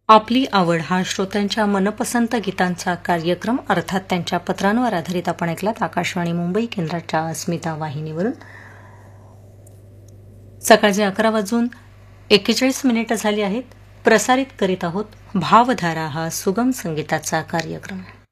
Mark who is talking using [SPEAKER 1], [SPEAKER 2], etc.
[SPEAKER 1] आपली आवड हा श्रोत्यांच्या मनपसंत गीतांचा कार्यक्रम, अर्थात त्यांच्या पत्रांवर आधारित आपण ऐकलात आकाशवाणी मुंबई केंद्राच्या अस्मिता वाहिनीवरून. सकाळचे 11:41 झाली आहेत. प्रसारित करीत आहोत भावधारा हा सुगम संगीताचा कार्यक्रम.